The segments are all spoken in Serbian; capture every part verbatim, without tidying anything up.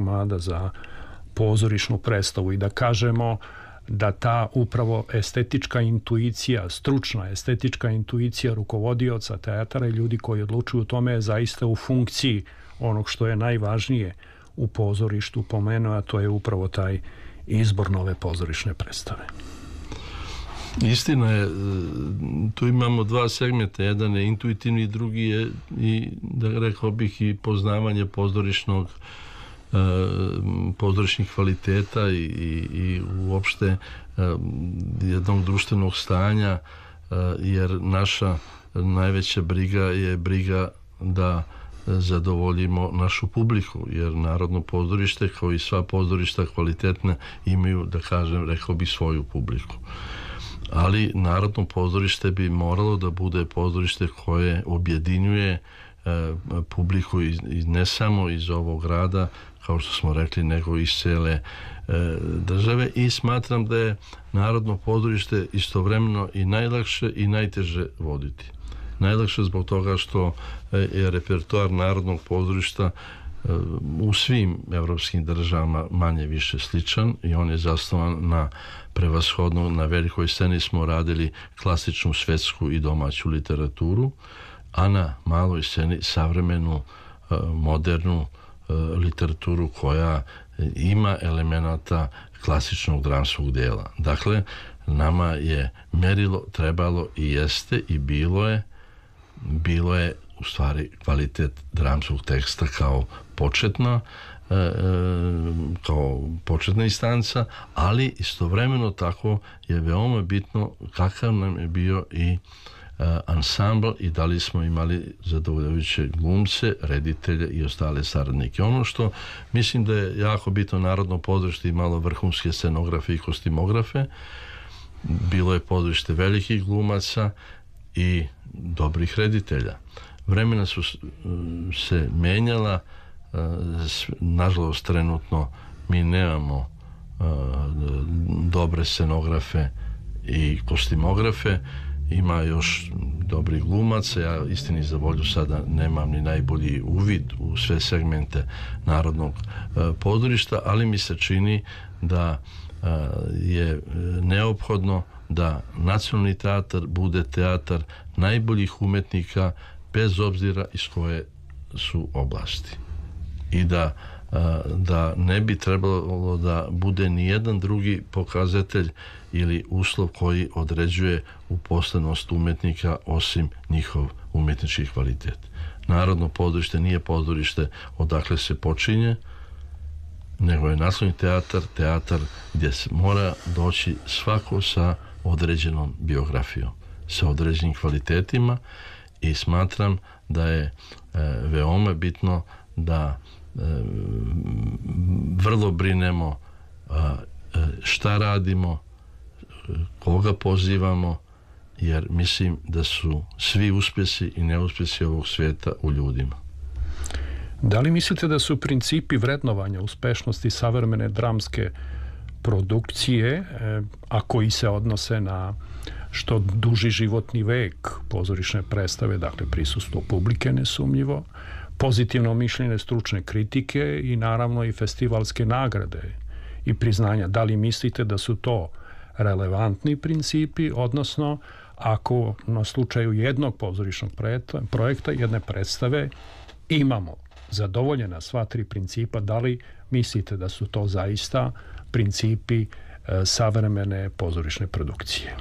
komada za pozorišnu predstavu i da kažemo da ta upravo estetička intuicija, stručna estetička intuicija rukovodioca teatara i ljudi koji odlučuju o tome je zaista u funkciji onog što je najvažnije u pozorištu pomenuo, a to je upravo taj izbor nove pozorišne predstave. Istina je, tu imamo dva segmenta, jedan je intuitivni, drugi je i, da rekao bih, i poznavanje pozorišnog pozorišnih kvaliteta i, i, i uopšte jednog društvenog stanja, jer naša najveća briga je briga da zadovoljimo našu publiku, jer Narodno pozorište, kao i sva pozorišta kvalitetna, imaju, da kažem, rekao bih, svoju publiku. Ali Narodno pozorište bi moralo da bude pozorište koje objedinjuje e, publiku iz, iz, ne samo iz ovog grada, kao što smo rekli, nego iz cele e, države, i smatram da je Narodno pozorište istovremeno i najlakše i najteže voditi. Najlakše zbog toga što je repertoar Narodnog pozorišta u svim evropskim državama manje više sličan i on je zasnovan na prevashodno, na velikoj sceni smo radili klasičnu svetsku i domaću literaturu, a na maloj sceni savremenu, modernu literaturu koja ima elemenata klasičnog dramskog dela. Dakle, nama je merilo trebalo i jeste i bilo je bilo je u stvari kvalitet dramskog teksta kao početna e, e, kao početna instanca, ali istovremeno tako je veoma bitno kakav nam je bio i e, ansambl i da li smo imali zadovoljavajuće glumce, reditelje i ostale saradnike. Ono što mislim da je jako bitno, Narodno pozorište imalo vrhunske scenografe i kostimografe, bilo je pozorište velikih glumaca i dobrih reditelja. Vremena su se menjala, nažalost trenutno mi nemamo dobre scenografe i kostimografe, ima još dobrih glumaca, ja istini za volju sada nemam ni najbolji uvid u sve segmente Narodnog pozorišta, ali mi se čini da je neophodno da Nacionalni teatar bude teatar najboljih umetnika bez obzira iz koje su oblasti. I da, da ne bi trebalo da bude ni jedan drugi pokazatelj ili uslov koji određuje uposlenost umetnika osim njihov umetnički kvalitet. Narodno pozorište nije pozorište odakle se počinje, nego je Nacionalni teatar teatar gdje se mora doći svako sa određenom biografijom, sa određenim kvalitetima, i smatram da je e, veoma bitno da e, vrlo brinemo a, šta radimo, koga pozivamo, jer mislim da su svi uspjesi i neuspjesi ovog svijeta u ljudima. Da li mislite da su principi vrednovanja uspešnosti savremene dramske produkcije, a koji se odnose na što duži životni vek pozorišne predstave, dakle prisustvo publike nesumnjivo, pozitivno mišljenje stručne kritike i naravno i festivalske nagrade i priznanja, da li mislite da su to relevantni principi, odnosno ako na slučaju jednog pozorišnog projekta, jedne predstave, imamo zadovoljena sva tri principa, da li mislite da su to zaista principi e, savremene pozorišne produkcije?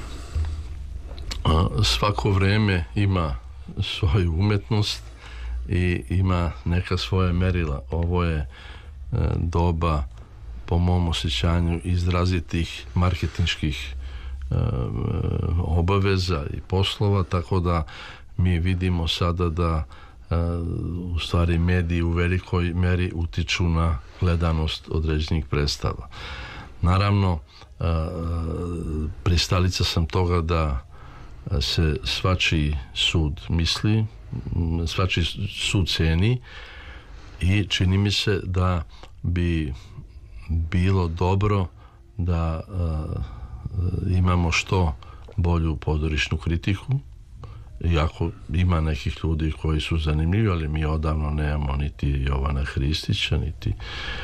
Svako vreme ima svoju umetnost i ima neka svoja merila. Ovo je e, doba, po mom osjećanju, izrazitih marketinških e, obaveza i poslova, tako da mi vidimo sada da u stvari mediji u velikoj meri utiču na gledanost određenih predstava. Naravno, pristalica sam toga da se svačiji sud misli, svačiji sud ceni, i čini mi se da bi bilo dobro da imamo što bolju pozorišnu kritiku, iako ima nekih ljudi koji su zanimljivi, ali mi odavno nemamo niti Jovana Hristića, niti